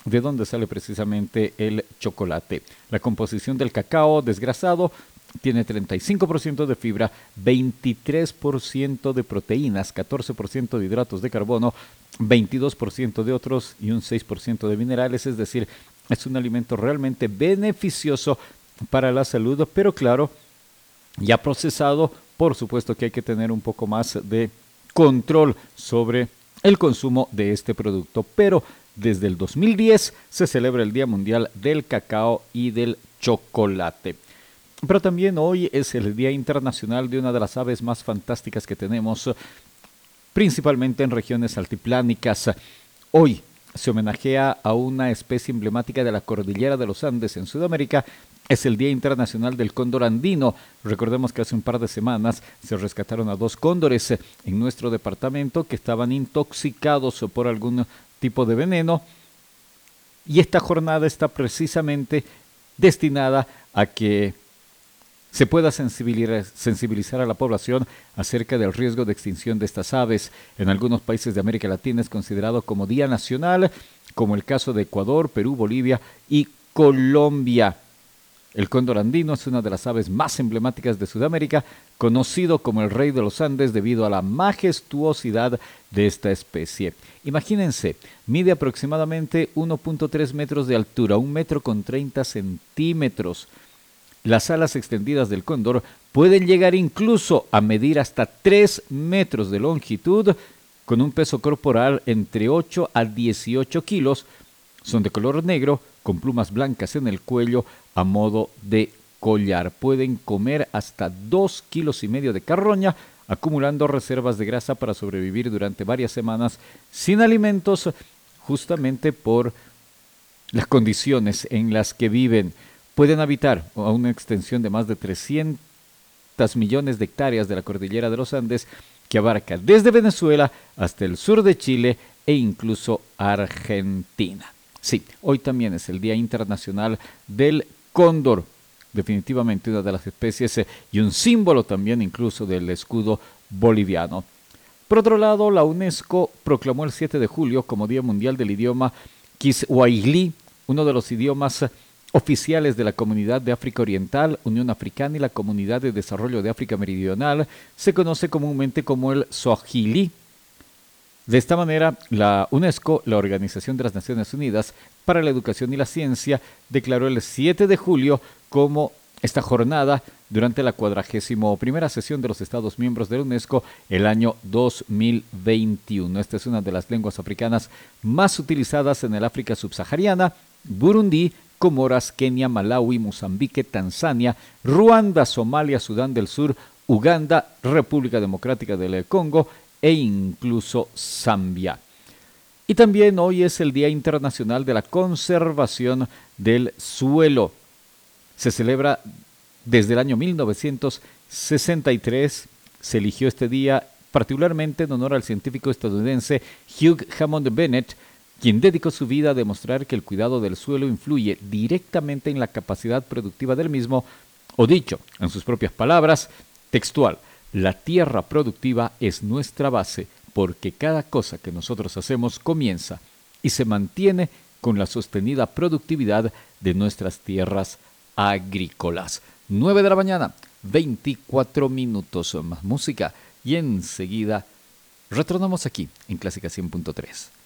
de donde sale precisamente el chocolate. La composición del cacao desgrasado tiene 35% de fibra, 23% de proteínas, 14% de hidratos de carbono, 22% de otros y un 6% de minerales, es decir, es un alimento realmente beneficioso para la salud, pero claro, ya procesado, por supuesto que hay que tener un poco más de control sobre el consumo de este producto. Pero desde el 2010 se celebra el Día Mundial del Cacao y del Chocolate. Pero también hoy es el Día Internacional de una de las aves más fantásticas que tenemos, principalmente en regiones altiplánicas. Hoy se homenajea a una especie emblemática de la cordillera de los Andes en Sudamérica. Es el Día Internacional del Cóndor Andino. Recordemos que hace un par de semanas se rescataron a dos cóndores en nuestro departamento que estaban intoxicados por algún tipo de veneno. Y esta jornada está precisamente destinada a que se pueda sensibilizar a la población acerca del riesgo de extinción de estas aves. En algunos países de América Latina es considerado como Día Nacional, como el caso de Ecuador, Perú, Bolivia y Colombia. El cóndor andino es una de las aves más emblemáticas de Sudamérica, conocido como el rey de los Andes debido a la majestuosidad de esta especie. Imagínense, mide aproximadamente 1.3 metros de altura, 1,30 m. Las alas extendidas del cóndor pueden llegar incluso a medir hasta 3 metros de longitud, con un peso corporal entre 8 a 18 kilos. Son de color negro, con plumas blancas en el cuello a modo de collar. Pueden comer hasta 2,5 kilos de carroña, acumulando reservas de grasa para sobrevivir durante varias semanas sin alimentos, justamente por las condiciones en las que viven. Pueden habitar a una extensión de más de 300 millones de hectáreas de la cordillera de los Andes, que abarca desde Venezuela hasta el sur de Chile e incluso Argentina. Sí, hoy también es el Día Internacional del Cóndor, definitivamente una de las especies y un símbolo también incluso del escudo boliviano. Por otro lado, la UNESCO proclamó el 7 de julio como Día Mundial del Idioma Kiswahili, uno de los idiomas oficiales de la Comunidad de África Oriental, Unión Africana y la Comunidad de Desarrollo de África Meridional. Se conoce comúnmente como el Swahili. De esta manera, la UNESCO, la Organización de las Naciones Unidas para la Educación y la Ciencia, declaró el 7 de julio como esta jornada durante la 41ª sesión de los Estados miembros de la UNESCO el año 2021. Esta es una de las lenguas africanas más utilizadas en el África subsahariana, Burundi, Comoras, Kenia, Malawi, Mozambique, Tanzania, Ruanda, Somalia, Sudán del Sur, Uganda, República Democrática del Congo e incluso Zambia. Y también hoy es el Día Internacional de la Conservación del Suelo. Se celebra desde el año 1963. Se eligió este día particularmente en honor al científico estadounidense Hugh Hammond Bennett, quien dedicó su vida a demostrar que el cuidado del suelo influye directamente en la capacidad productiva del mismo, o dicho en sus propias palabras, textual: la tierra productiva es nuestra base porque cada cosa que nosotros hacemos comienza y se mantiene con la sostenida productividad de nuestras tierras agrícolas. 9 de la mañana, 24 minutos, más música y enseguida retornamos aquí en Clásica 100.3.